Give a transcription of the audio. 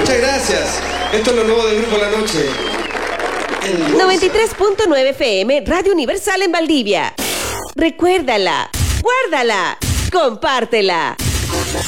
Muchas gracias. Esto es lo nuevo del Grupo La Noche. 93.9 FM, Radio Universal en Valdivia. Recuérdala, guárdala, compártela.